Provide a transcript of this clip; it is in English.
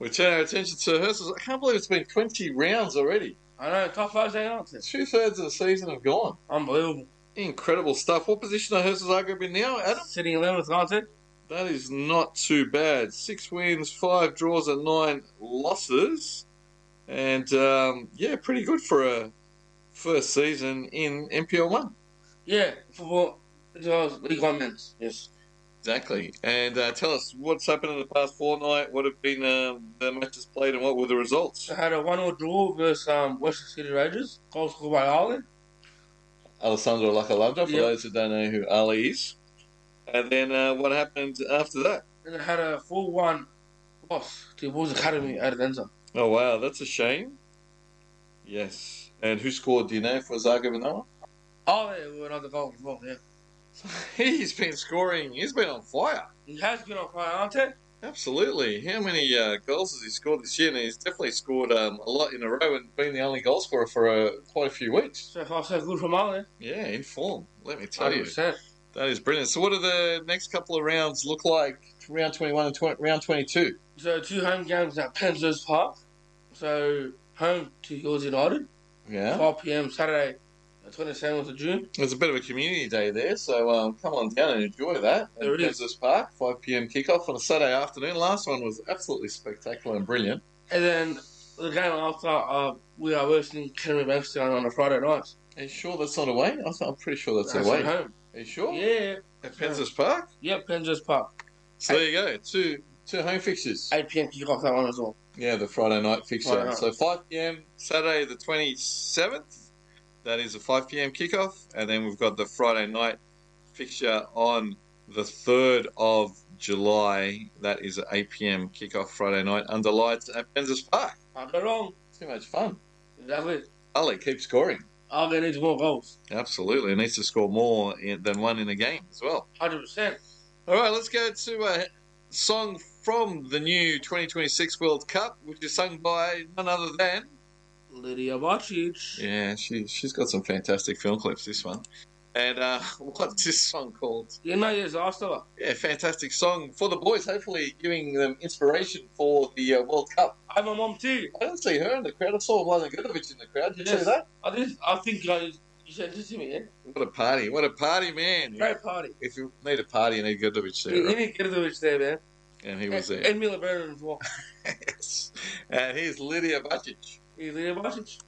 We turn our attention to Hersels. I can't believe it's been 20 rounds already. I know, top 5 day answer. 2/3 of the season have gone. Unbelievable. Incredible stuff. What position are Hersels Zagreb in now, Adam? Sitting 11th, answer. That is not too bad. 6 wins, 5 draws, and 9 losses. And, pretty good for a first season in NPL 1. Yeah, football, League 1 men's, yes. Exactly. And tell us what's happened in the past fortnight, what have been the matches played, and what were the results? I had a 1-1 draw versus Western City Rangers. Goal scored by Ali. Alessandro Lacalandra, for Yep. those who don't know who Ali is. And then what happened after that? And I had a 4-1 loss to Bulls Academy at Adenza. Oh, wow, that's a shame. Yes. And who scored, do you know, for Zagreb in that one? Oh, yeah, another goal as well, yeah. He's been scoring. He's been on fire. He has been on fire, aren't he? Absolutely. How many goals has he scored this year? And he's definitely scored a lot in a row and been the only goal scorer for quite a few weeks. So far, so good from Ali. Yeah, in form. Let me tell 100%. you. That is brilliant. So what do the next couple of rounds look like? Round 21 and round 22? So 2 home games at Penzers Park. So home to Hills United. Yeah. 5 p.m. Saturday, 27th of June. There's a bit of a community day there, so come on down and enjoy that. There it is. Kansas Park, 5 p.m. kickoff on a Saturday afternoon. Last one was absolutely spectacular and brilliant. And then the game after, we are versing Kennery Bankstown on a Friday night. Are you sure that's not away? I'm pretty sure that's At away. home. Are you sure? Yeah. At Penzers Park? Yep, Penzers Park. So there you go. Two home fixtures. 8 p.m. kick off that one as well. Yeah, the Friday night fixture. Friday night. So 5 p.m. Saturday the 27th. That is a 5 p.m. kickoff. And then we've got the Friday night fixture on the 3rd of July. That is an 8 p.m. kickoff Friday night under lights at Penzers Park. Can't go wrong. Too much fun. Exactly. Ali, keep scoring. Ali needs more goals. Absolutely. He needs to score more than one in a game as well. 100%. All right, let's go to a song from the new 2026 World Cup, which is sung by none other than... Lydia Bacic. Yeah, she's got some fantastic film clips, this one. And what's this song called? You know, yes, Arsenal. Yeah, fantastic song for the boys, hopefully giving them inspiration for the World Cup. I have my mom too. I didn't see her in the crowd. I saw Mladen Grdovic in the crowd. Did you Yes. see that? I think you sent it to me, yeah? What a party, man. Great party. If you need a party, you need Grdovic there, You right? need to get the there, man. And he was there. And Mila Baron as well. Yes. And here's Lydia Bacic. Lydia Bacic.